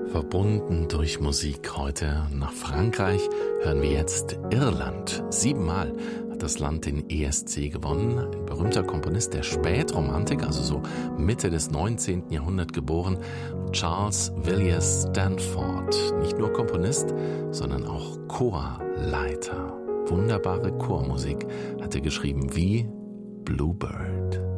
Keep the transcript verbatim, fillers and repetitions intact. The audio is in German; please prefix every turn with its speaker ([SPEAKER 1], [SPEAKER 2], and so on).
[SPEAKER 1] Verbunden durch Musik heute nach Frankreich hören wir jetzt Irland. Siebenmal hat das Land den E S C gewonnen. Ein berühmter Komponist der Spätromantik, also so Mitte des neunzehnten Jahrhunderts geboren, Charles Villiers Stanford. Nicht nur Komponist, sondern auch Chorleiter. Wunderbare Chormusik hat er geschrieben wie Bluebird.